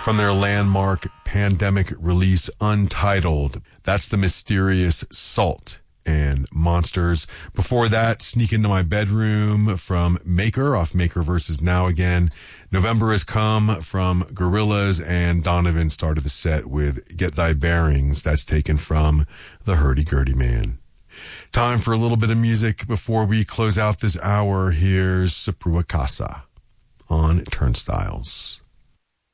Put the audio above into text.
from their landmark pandemic release Untitled. That's the mysterious Salt and Monsters. Before that, Sneak Into My Bedroom from Maker off Maker versus Now Again. November Has Come from Gorillaz, and Donovan started the set with Get Thy Bearings. That's taken from The Hurdy-Gurdy Man. Time for a little bit of music before we close out this hour. Here's Saprua Casa on Turnstiles.